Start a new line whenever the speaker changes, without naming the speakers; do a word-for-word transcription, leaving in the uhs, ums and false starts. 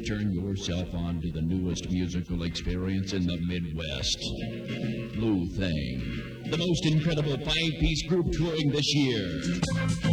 turn yourself on to the newest musical experience in the Midwest. Blue Thing, the most incredible five-piece group touring this year.